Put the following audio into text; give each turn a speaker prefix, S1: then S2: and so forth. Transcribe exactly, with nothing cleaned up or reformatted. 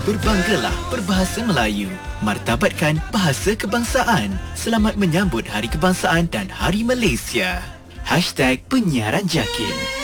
S1: Berbanggalah berbahasa Melayu. Martabatkan bahasa kebangsaan. Selamat menyambut Hari Kebangsaan dan Hari Malaysia. Hashtag Penyiaran Jakin.